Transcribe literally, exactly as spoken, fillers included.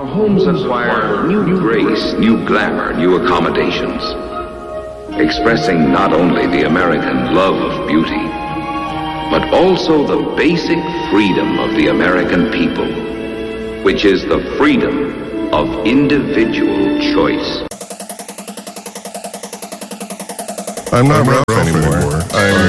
homes acquire new grace, new glamour, new accommodations, expressing not only the American love of beauty, but also the basic freedom of the American people, which is the freedom of individual choice. I'm not Ralph anymore. I'm